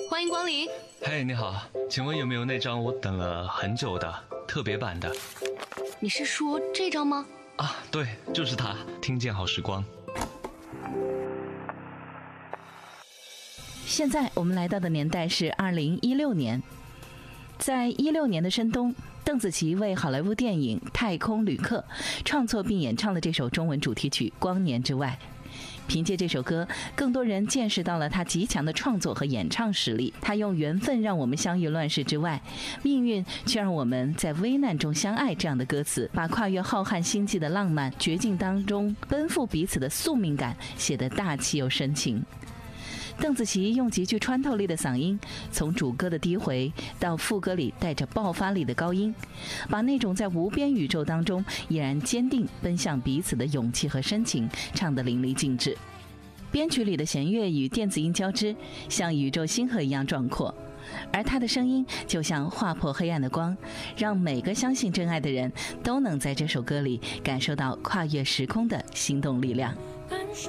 欢迎光临。 嘿，你好，请问有没有那张我等了很久的特别版的？ 你是说这张吗？ 啊，对，就是它，听见好时光。 现在我们来到的年代是2016年，在16年的深冬，邓紫棋为好莱坞电影《太空旅客》创作并演唱了这首中文主题曲《光年之外》。凭借这首歌，更多人见识到了她极强的创作和演唱实力。她用缘分让我们相遇乱世之外，命运却让我们在危难中相爱这样的歌词，把跨越浩瀚星际的浪漫，绝境当中奔赴彼此的宿命感写得大气又深情。邓紫棋用极具穿透力的嗓音，从主歌的低回到副歌里带着爆发力的高音，把那种在无边宇宙当中依然坚定奔向彼此的勇气和深情唱得淋漓尽致。编曲里的弦乐与电子音交织，像宇宙星河一样壮阔，而她的声音就像划破黑暗的光，让每个相信真爱的人都能在这首歌里感受到跨越时空的心动力量。 爱